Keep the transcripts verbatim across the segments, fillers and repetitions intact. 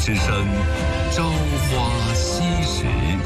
之声，朝花夕拾。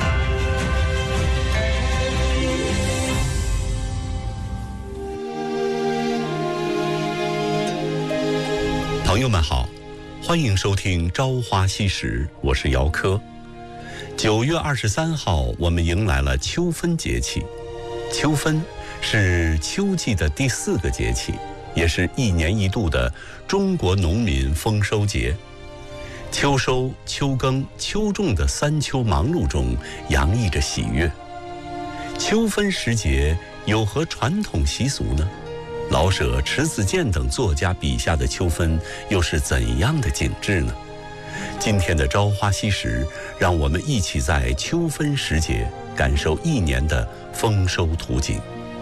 朋友们好，欢迎收听《朝花夕拾》，我是姚科。九月二十三号，我们迎来了秋分节气。秋分是秋季的第四个节气，也是一年一度的中国农民丰收节。秋收、秋耕、秋种的三秋忙碌中，洋溢着喜悦。秋分时节有何传统习俗呢？老舍、迟子建等作家笔下的秋分又是怎样的景致呢？今天的朝花夕拾，让我们一起在秋分时节感受一年的丰收图景。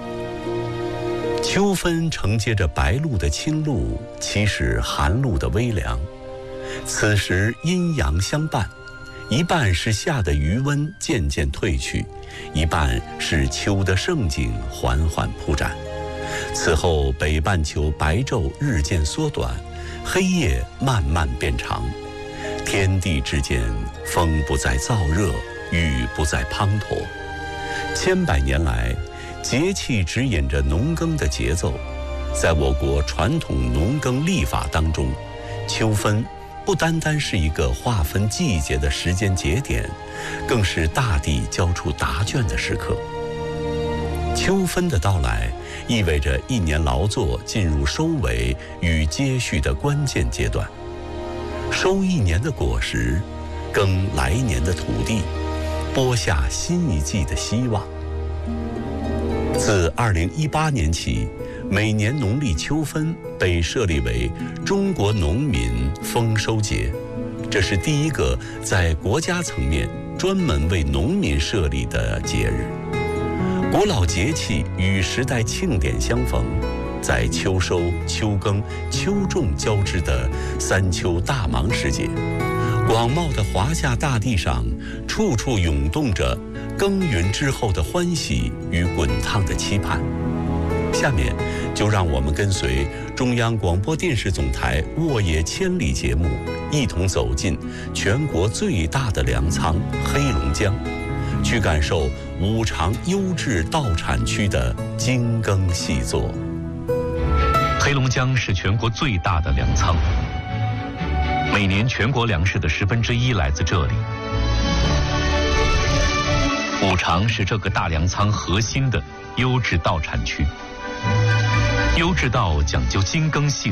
秋分承接着白露的清露，启使寒露的微凉。此时阴阳相伴，一半是夏的余温渐渐退去，一半是秋的盛景缓缓铺展。此后北半球白昼日渐缩短，黑夜慢慢变长，天地之间风不再燥热，雨不再滂沱。千百年来，节气指引着农耕的节奏。在我国传统农耕历法当中，秋分不单单是一个划分季节的时间节点，更是大地交出答卷的时刻。秋分的到来，意味着一年劳作进入收尾与接续的关键阶段，收一年的果实，耕来年的土地，播下新一季的希望。自二零一八年起，每年农历秋分被设立为中国农民丰收节，这是第一个在国家层面专门为农民设立的节日。古老节气与时代庆典相逢，在秋收、秋耕、秋种交织的三秋大忙时节，广袤的华夏大地上，处处涌动着耕耘之后的欢喜与滚烫的期盼。下面就让我们跟随中央广播电视总台《沃野千里》节目，一同走进全国最大的粮仓黑龙江，去感受五常优质稻产区的精耕细作。 黑龙江是全国最大的粮仓，每年全国粮食的十分之一来自这里。五常是这个大粮仓核心的优质稻产区。优质稻讲究精耕细